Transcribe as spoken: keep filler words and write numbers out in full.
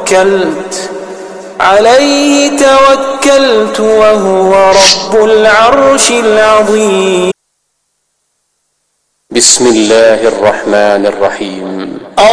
توكلت عليه توكلت وهو رب العرش العظيم. بسم الله الرحمن الرحيم.